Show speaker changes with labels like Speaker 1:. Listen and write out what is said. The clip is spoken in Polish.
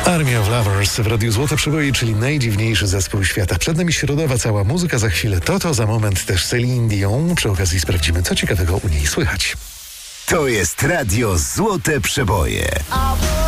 Speaker 1: Army of Lovers w Radiu Złote Przeboje, czyli najdziwniejszy zespół świata. Przed nami środowa cała muzyka, za chwilę to, za moment też Celine Dion. Przy okazji sprawdzimy, co ciekawego u niej słychać.
Speaker 2: To jest Radio Złote Przeboje.